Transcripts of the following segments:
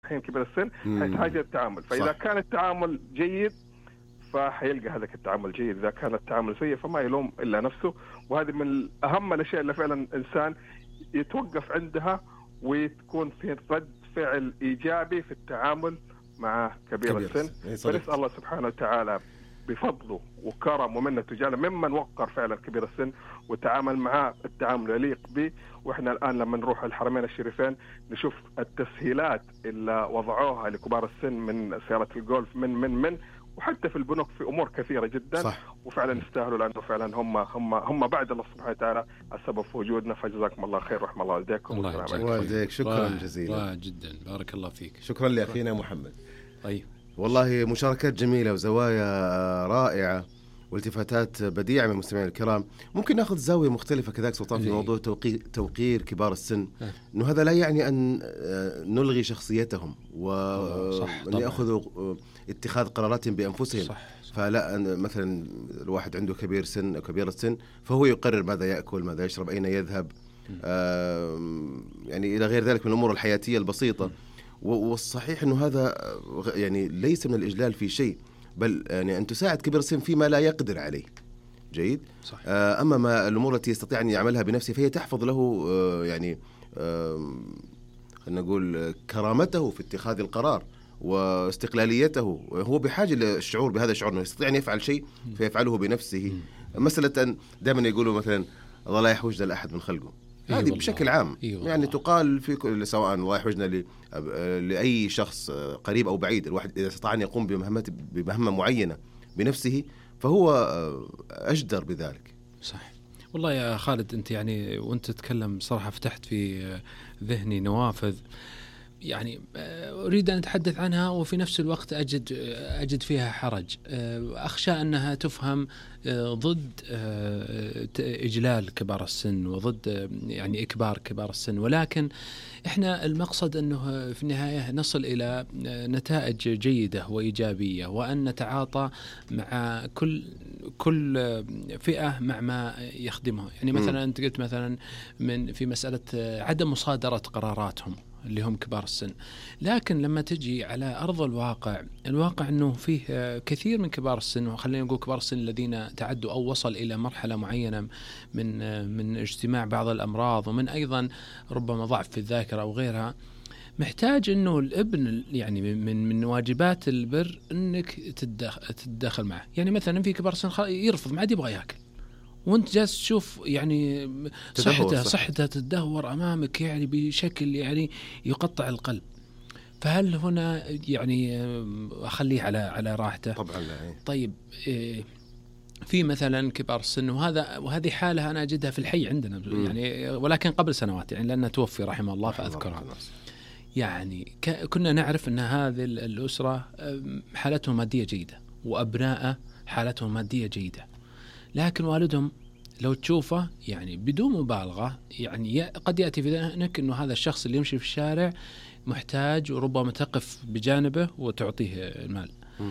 الحين كبير السن حيتحاجى التعامل. فإذا كان التعامل جيد فحيلقى هذاك التعامل جيد، إذا كان التعامل سيء فما يلوم إلا نفسه. وهذه من أهم الأشياء اللي فعلا الإنسان يتوقف عندها وتكون في رد فعل إيجابي في التعامل مع كبير السن. فنسأل الله سبحانه وتعالى بفضله وكرم ومنه تجعله ممن وقر فعلا كبير السن وتعامل معه التعامل يليق به. وإحنا الآن لما نروح الحرمين الشريفين نشوف التسهيلات اللي وضعوها لكبار السن من سيارة الجولف من وحتى في البنوك في أمور كثيرة جدا. صح. وفعلا يستاهلوا لأنه فعلا هم بعد الله سبحانه وتعالى السبب في وجودنا. فجزاكم الله خير ورحمة الله والديكم. والديك شكرا جزيلا جدا، بارك الله فيك. شكرا لأخينا محمد. طيب والله مشاركات جميلة وزوايا رائعة والتفاتات بديعة من المستمعين الكرام. ممكن نأخذ زاوية مختلفة كذلك سلطان في موضوع توقير كبار السن، إنه هذا لا يعني أن نلغي شخصيتهم وأن يأخذوا اتخاذ قراراتهم بأنفسهم. صح. فلا مثلا الواحد عنده كبير سن أو كبير السن فهو يقرر ماذا يأكل، ماذا يشرب، أين يذهب، يعني إلى غير ذلك من الأمور الحياتية البسيطة. والصحيح أنه هذا يعني ليس من الإجلال في شيء، بل يعني أن تساعد كبير السن فيما لا يقدر عليه. جيد. صح. أما ما الأمور التي يستطيع أن يعملها بنفسه فهي تحفظ له يعني خلينا نقول كرامته في اتخاذ القرار واستقلاليته. هو بحاجة للشعور بهذا الشعور أنه يستطيع أن يفعل شيء فيفعله بنفسه. مسألة دائما يقولوا مثلا الله لا يحوج لأحد من خلقه، هذه بشكل عام يعني تقال في كل، سواء الله يحوجنا لأي شخص قريب أو بعيد. الواحد إذا استطاع أن يقوم بمهمة معينة بنفسه فهو أجدر بذلك. صح. والله يا خالد أنت يعني وأنت تتكلم صراحة فتحت في ذهني نوافذ يعني أريد أن أتحدث عنها وفي نفس الوقت أجد فيها حرج. أخشى أنها تفهم ضد إجلال كبار السن وضد يعني إكبار كبار السن، ولكن إحنا المقصد أنه في النهاية نصل إلى نتائج جيدة وإيجابية، وأن نتعاطى مع كل فئة مع ما يخدمها. يعني مثلا أنت قلت مثلا في مسألة عدم مصادرة قراراتهم اللي هم كبار السن، لكن لما تجي على أرض الواقع أنه فيه كثير من كبار السن، وخلينا نقول كبار السن الذين تعدوا أو وصل إلى مرحلة معينة من اجتماع بعض الأمراض ومن أيضا ربما ضعف في الذاكرة أو غيرها، محتاج أنه الابن يعني من واجبات البر أنك تتدخل معه. يعني مثلا في كبار السن يرفض، ما عاد يبغى يأكل، وانت جالس تشوف يعني صحته تدهور أمامك يعني بشكل يعني يقطع القلب. فهل هنا يعني أخليه على راحته؟ طبعا لا. طيب في مثلا كبار السن، وهذه حالة أنا أجدها في الحي عندنا يعني، ولكن قبل سنوات يعني لأنه توفي رحمه الله فأذكرها. يعني كنا نعرف أن هذه الأسرة حالتهم مادية جيدة وأبناء حالتهم مادية جيدة، لكن والدهم لو تشوفه يعني بدون مبالغة يعني قد يأتي في ذهنك أنه هذا الشخص اللي يمشي في الشارع محتاج وربما تقف بجانبه وتعطيه المال.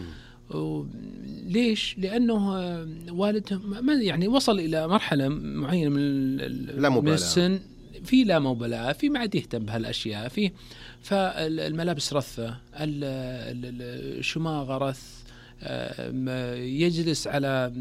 ليش؟ لأنه والدهم يعني وصل إلى مرحلة معينة من السن في لا مبالاة، في ما عاد يهتم بهالأشياء، فالملابس رثة، الشماغ رث، يجلس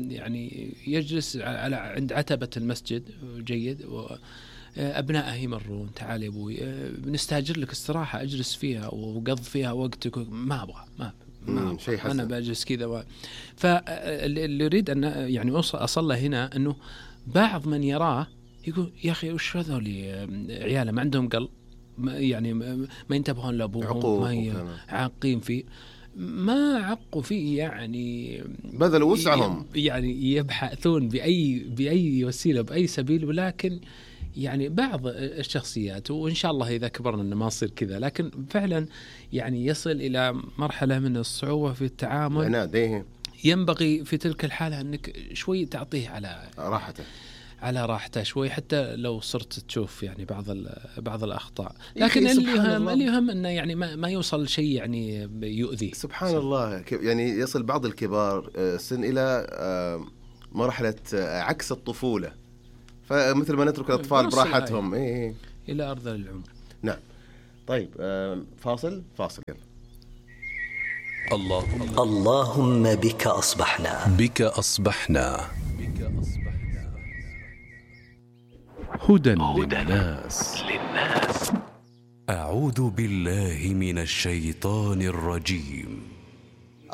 على عند عتبة المسجد جيد، أبنائه يمرون تعال يا أبوي بنستأجر لك استراحة أجلس فيها وقض فيها وقتك، ما أبغى شيء حسن. أنا بجلس كذا فاللي يريد أن يعني أصل هنا أنه بعض من يراه يقول يا أخي وش هذول عياله ما عندهم قلب، يعني ما ينتبهون لأبوهم، ما عاقين فيه، ما عقوا فيه يعني بذلوا وسعهم، يعني يبحثون بأي وسيلة بأي سبيل. ولكن يعني بعض الشخصيات، وإن شاء الله إذا كبرنا إنه ما يصير كذا، لكن فعلا يعني يصل إلى مرحلة من الصعوبة في التعامل. ينبغي في تلك الحالة أنك شوي تعطيه على راحته شوي، حتى لو صرت تشوف يعني بعض الأخطاء، لكن اللي يهم أنه يعني ما يوصل شيء يعني يؤذي. سبحان الله. يعني يصل بعض الكبار سن إلى مرحلة عكس الطفولة، فمثل ما نترك الأطفال براحتهم إلى أرض العمر. نعم. طيب فاصل يلا. اللهم بك أصبحنا هدى للناس. أعوذ بالله من الشيطان الرجيم.